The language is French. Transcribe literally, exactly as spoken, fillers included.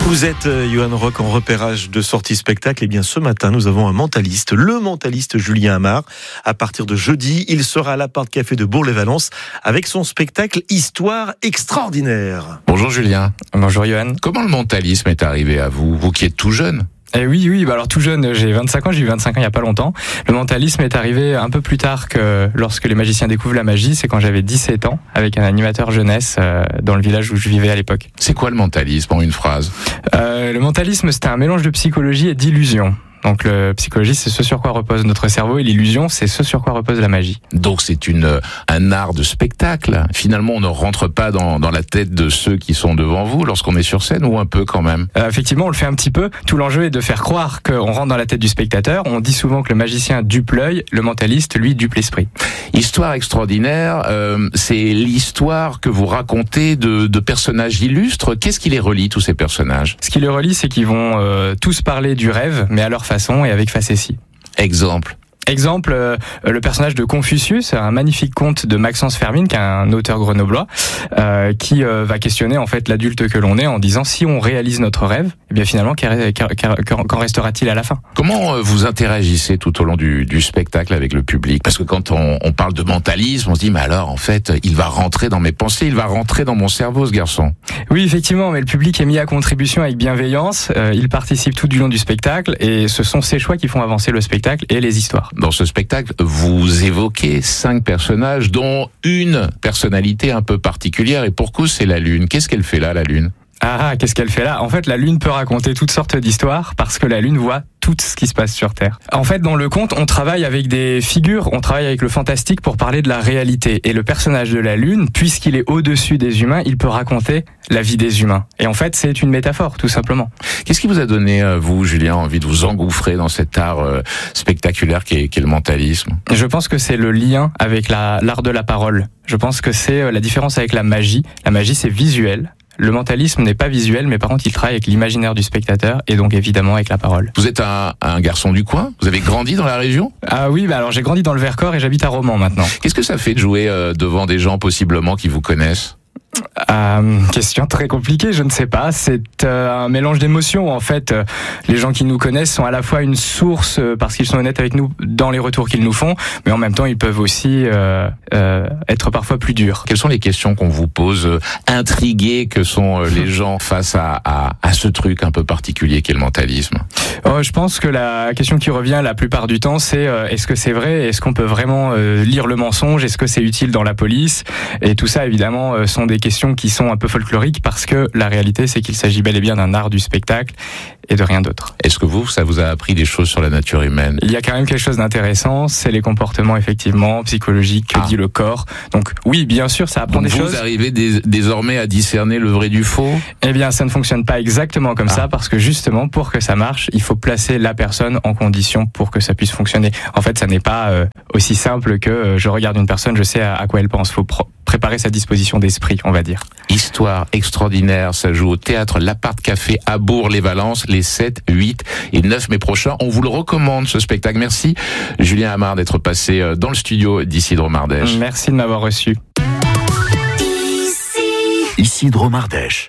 Vous êtes, euh, Johan Rock, en repérage de sortie spectacle. Et bien, ce matin, nous avons un mentaliste, le mentaliste Julien Amar. À partir de jeudi, il sera à l'Appart Café de Bourg-les-Valences avec son spectacle Histoire extraordinaire. Bonjour Julien. Bonjour Johan. Comment le mentalisme est arrivé à vous, vous qui êtes tout jeune? Eh oui, oui, bah alors tout jeune, j'ai vingt-cinq ans, j'ai eu vingt-cinq ans il y a pas longtemps. Le mentalisme est arrivé un peu plus tard que lorsque les magiciens découvrent la magie, c'est quand j'avais dix-sept ans, avec un animateur jeunesse euh, dans le village où je vivais à l'époque. C'est quoi le mentalisme en une phrase? euh, Le mentalisme, c'était un mélange de psychologie et d'illusion. Donc le psychologie, c'est ce sur quoi repose notre cerveau, et l'illusion, c'est ce sur quoi repose la magie. Donc c'est une un art de spectacle. Finalement, on ne rentre pas dans dans la tête de ceux qui sont devant vous lorsqu'on est sur scène, ou un peu quand même. Euh, effectivement, on le fait un petit peu. Tout l'enjeu est de faire croire qu'on rentre dans la tête du spectateur. On dit souvent que le magicien dupe l'œil, le mentaliste, lui, dupe l'esprit. Histoire extraordinaire, euh, c'est l'histoire que vous racontez de, de personnages illustres. Qu'est-ce qui les relie, tous ces personnages? Ce qui les relie, c'est qu'ils vont euh, tous parler du rêve, mais à leur façon et avec facétie. Exemple. Exemple, euh, le personnage de Confucius, un magnifique conte de Maxence Fermine, qui est un auteur grenoblois, euh, qui euh, va questionner en fait l'adulte que l'on est en disant si on réalise notre rêve, eh bien finalement qu'en restera-t-il à la fin? Comment vous interagissez tout au long du, du spectacle avec le public? Parce que quand on, on parle de mentalisme, on se dit mais alors en fait il va rentrer dans mes pensées, il va rentrer dans mon cerveau, ce garçon. Oui, effectivement, mais le public est mis à contribution avec bienveillance, euh, il participe tout du long du spectacle et ce sont ses choix qui font avancer le spectacle et les histoires. Dans ce spectacle, vous évoquez cinq personnages, dont une personnalité un peu particulière, et pour cause, c'est la Lune. Qu'est-ce qu'elle fait là, la Lune? Ah, qu'est-ce qu'elle fait là? En fait, la Lune peut raconter toutes sortes d'histoires parce que la Lune voit tout ce qui se passe sur Terre. En fait, dans le conte, on travaille avec des figures, on travaille avec le fantastique pour parler de la réalité. Et le personnage de la Lune, puisqu'il est au-dessus des humains, il peut raconter la vie des humains. Et en fait, c'est une métaphore, tout simplement. Qu'est-ce qui vous a donné, vous, Julien, envie de vous engouffrer dans cet art euh, spectaculaire qui est, qui est le mentalisme? Je pense que c'est le lien avec la, l'art de la parole. Je pense que c'est la différence avec la magie. La magie, c'est visuel. Le mentalisme n'est pas visuel, mais par contre, il travaille avec l'imaginaire du spectateur et donc évidemment avec la parole. Vous êtes un, un garçon du coin? Vous avez grandi dans la région? Ah oui, bah alors j'ai grandi dans le Vercors et j'habite à Romans maintenant. Qu'est-ce que ça fait de jouer euh, devant des gens possiblement qui vous connaissent? Euh, question très compliquée, je ne sais pas. C'est euh, un mélange d'émotions. En fait, euh, les gens qui nous connaissent sont à la fois une source euh, parce qu'ils sont honnêtes avec nous dans les retours qu'ils nous font, mais en même temps, ils peuvent aussi euh, euh, être parfois plus durs. Quelles sont les questions qu'on vous pose, euh, intriguées que sont euh, les gens face à, à, à ce truc un peu particulier qu'est le mentalisme? Oh, je pense que la question qui revient la plupart du temps, c'est euh, est-ce que c'est vrai? Est-ce qu'on peut vraiment euh, lire le mensonge? Est-ce que c'est utile dans la police? Et tout ça, évidemment, euh, sont des questions qui sont un peu folkloriques parce que la réalité, c'est qu'il s'agit bel et bien d'un art du spectacle et de rien d'autre. Est-ce que vous, ça vous a appris des choses sur la nature humaine? Il y a quand même quelque chose d'intéressant, c'est les comportements effectivement psychologiques que ah. dit le corps. Donc oui, bien sûr, ça apprend Donc des vous choses. Vous arrivez dés- désormais à discerner le vrai du faux? Eh bien, ça ne fonctionne pas exactement comme ah. ça parce que justement, pour que ça marche, il faut placer la personne en condition pour que ça puisse fonctionner. En fait, ça n'est pas euh, aussi simple que euh, je regarde une personne, je sais à, à quoi elle pense. Il faut pro- préparer sa disposition d'esprit, on va dire. Histoire extraordinaire, ça joue au théâtre L'Appart Café à Bourg-les-Valences les sept, huit et neuf mai prochains. On vous le recommande, ce spectacle. Merci Julien Amar d'être passé dans le studio d'Isidro Mardèche. Merci de m'avoir reçu. Isidro Mardèche.